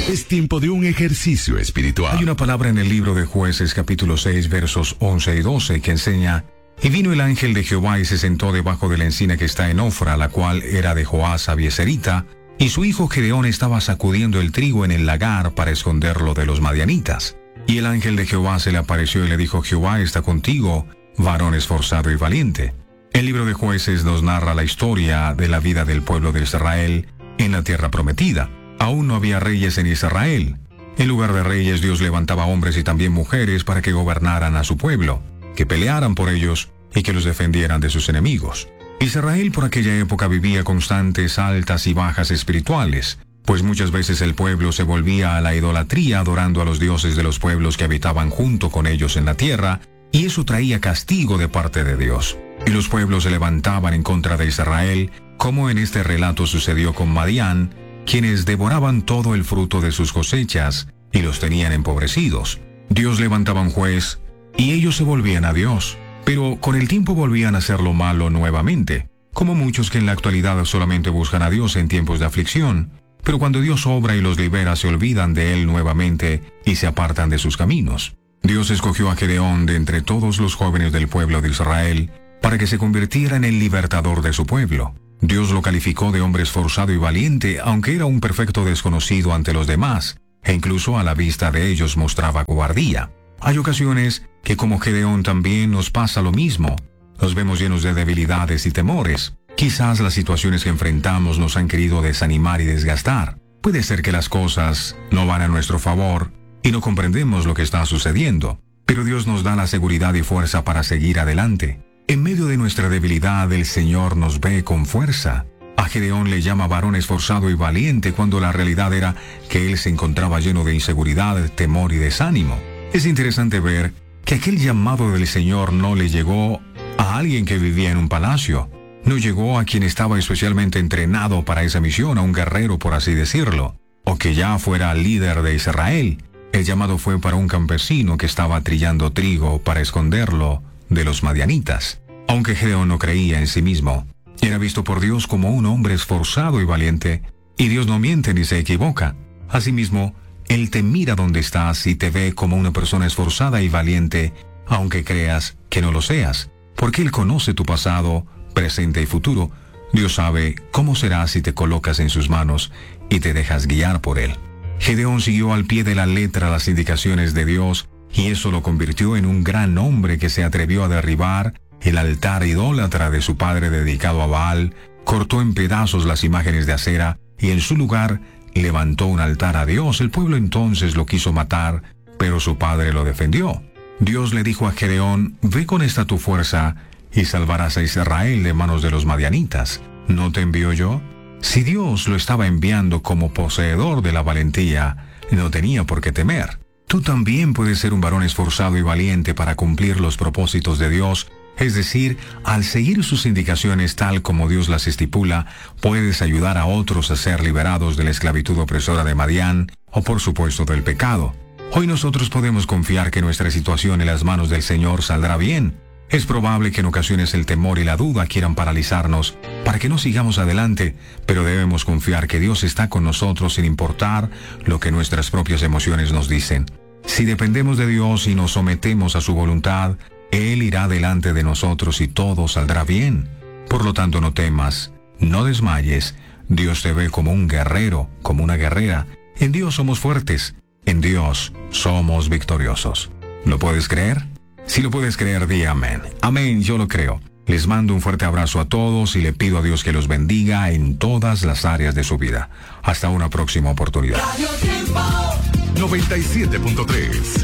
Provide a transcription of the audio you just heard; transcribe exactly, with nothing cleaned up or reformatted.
Es tiempo de un ejercicio espiritual. Hay una palabra en el libro de Jueces capítulo seis versos once y doce que enseña: y vino el ángel de Jehová y se sentó debajo de la encina que está en Ofra, la cual era de Joás Abieserita, y su hijo Gedeón estaba sacudiendo el trigo en el lagar para esconderlo de los madianitas. Y el ángel de Jehová se le apareció y le dijo: Jehová está contigo, varón esforzado y valiente. El libro de Jueces nos narra la historia de la vida del pueblo de Israel en la tierra prometida. Aún no había reyes en Israel. En lugar de reyes, Dios levantaba hombres y también mujeres para que gobernaran a su pueblo, que pelearan por ellos y que los defendieran de sus enemigos. Israel por aquella época vivía constantes altas y bajas espirituales, pues muchas veces el pueblo se volvía a la idolatría adorando a los dioses de los pueblos que habitaban junto con ellos en la tierra, y eso traía castigo de parte de Dios. Y los pueblos se levantaban en contra de Israel, como en este relato sucedió con Madián, quienes devoraban todo el fruto de sus cosechas y los tenían empobrecidos. Dios levantaba un juez y ellos se volvían a Dios, pero con el tiempo volvían a hacer lo malo nuevamente, como muchos que en la actualidad solamente buscan a Dios en tiempos de aflicción, pero cuando Dios obra y los libera se olvidan de Él nuevamente y se apartan de sus caminos. Dios escogió a Gedeón de entre todos los jóvenes del pueblo de Israel para que se convirtiera en el libertador de su pueblo. Dios lo calificó de hombre esforzado y valiente, aunque era un perfecto desconocido ante los demás, e incluso a la vista de ellos mostraba cobardía. Hay ocasiones que como Gedeón también nos pasa lo mismo. Nos vemos llenos de debilidades y temores. Quizás las situaciones que enfrentamos nos han querido desanimar y desgastar. Puede ser que las cosas no van a nuestro favor y no comprendemos lo que está sucediendo, pero Dios nos da la seguridad y fuerza para seguir adelante. En medio de nuestra debilidad, el Señor nos ve con fuerza. A Gedeón le llama varón esforzado y valiente cuando la realidad era que él se encontraba lleno de inseguridad, temor y desánimo. Es interesante ver que aquel llamado del Señor no le llegó a alguien que vivía en un palacio. No llegó a quien estaba especialmente entrenado para esa misión, a un guerrero por así decirlo, o que ya fuera líder de Israel. El llamado fue para un campesino que estaba trillando trigo para esconderlo de los madianitas. Aunque Gedeón no creía en sí mismo, era visto por Dios como un hombre esforzado y valiente, y Dios no miente ni se equivoca. Asimismo, Él te mira donde estás y te ve como una persona esforzada y valiente, aunque creas que no lo seas, porque Él conoce tu pasado, presente y futuro. Dios sabe cómo serás si te colocas en sus manos y te dejas guiar por Él. Gedeón siguió al pie de la letra las indicaciones de Dios, y eso lo convirtió en un gran hombre que se atrevió a derribar el altar idólatra de su padre dedicado a Baal, cortó en pedazos las imágenes de acera y en su lugar levantó un altar a Dios. El pueblo entonces lo quiso matar, pero su padre lo defendió. Dios le dijo a Gedeón: ve con esta tu fuerza y salvarás a Israel de manos de los madianitas. ¿No te envío yo? Si Dios lo estaba enviando como poseedor de la valentía, no tenía por qué temer. Tú también puedes ser un varón esforzado y valiente para cumplir los propósitos de Dios, es decir, al seguir sus indicaciones tal como Dios las estipula, puedes ayudar a otros a ser liberados de la esclavitud opresora de Madián, o por supuesto del pecado. Hoy nosotros podemos confiar que nuestra situación en las manos del Señor saldrá bien. Es probable que en ocasiones el temor y la duda quieran paralizarnos para que no sigamos adelante, pero debemos confiar que Dios está con nosotros sin importar lo que nuestras propias emociones nos dicen. Si dependemos de Dios y nos sometemos a su voluntad, Él irá delante de nosotros y todo saldrá bien. Por lo tanto, no temas, no desmayes. Dios te ve como un guerrero, como una guerrera. En Dios somos fuertes, en Dios somos victoriosos. ¿Lo puedes creer? Si lo puedes creer, di amén. Amén, yo lo creo. Les mando un fuerte abrazo a todos y le pido a Dios que los bendiga en todas las áreas de su vida. Hasta una próxima oportunidad. noventa y siete punto tres